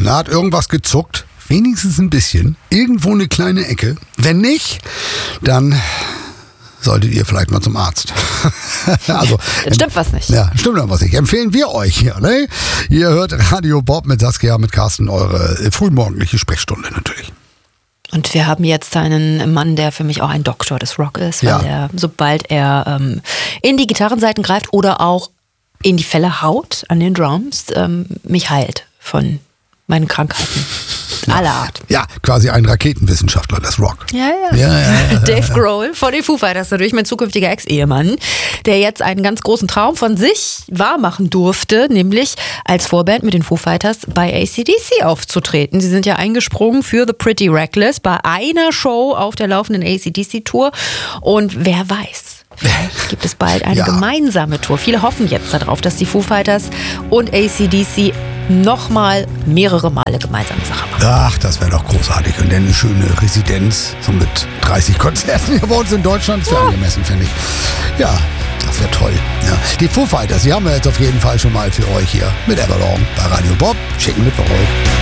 Da hat irgendwas gezuckt. Wenigstens ein bisschen. Irgendwo eine kleine Ecke. Wenn nicht, dann solltet ihr vielleicht mal zum Arzt. Also, stimmt was nicht. Ja, stimmt was nicht. Empfehlen wir euch hier, ne? Ihr hört Radio Bob mit Saskia, mit Carsten, eure frühmorgendliche Sprechstunde natürlich. Und wir haben jetzt einen Mann, der für mich auch ein Doktor des Rock ist, weil er, sobald er in die Gitarrenseiten greift oder auch in die Felle haut an den Drums, mich heilt von meinen Krankheiten. Aller Art. Ja, quasi ein Raketenwissenschaftler des Rock. Ja. Dave Grohl von den Foo Fighters, natürlich mein zukünftiger Ex-Ehemann, der jetzt einen ganz großen Traum von sich wahrmachen durfte, nämlich als Vorband mit den Foo Fighters bei AC/DC aufzutreten. Sie sind ja eingesprungen für The Pretty Reckless bei einer Show auf der laufenden AC/DC-Tour. Und wer weiß, vielleicht gibt es bald eine gemeinsame Tour. Viele hoffen jetzt darauf, dass die Foo Fighters und AC/DC nochmal mehrere Male gemeinsame Sachen machen. Ach, das wäre doch großartig. Und dann eine schöne Residenz, so mit 30 Konzerten hier bei uns in Deutschland. Das wäre angemessen, finde ich. Ja, das wäre toll. Ja. Die Foo Fighters, die haben wir jetzt auf jeden Fall schon mal für euch hier mit Everlong bei Radio Bob. Schicken mit für euch.